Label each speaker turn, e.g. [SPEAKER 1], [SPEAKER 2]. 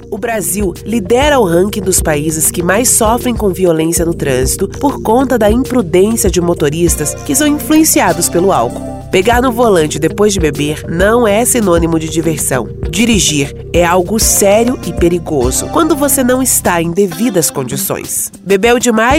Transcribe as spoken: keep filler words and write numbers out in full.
[SPEAKER 1] O Brasil lidera o ranking dos países que mais sofrem com violência no trânsito por conta da imprudência de motoristas que são influenciados pelo álcool. Pegar no volante depois de beber não é sinônimo de diversão. Dirigir é algo sério e perigoso quando você não está em devidas condições. Bebeu demais?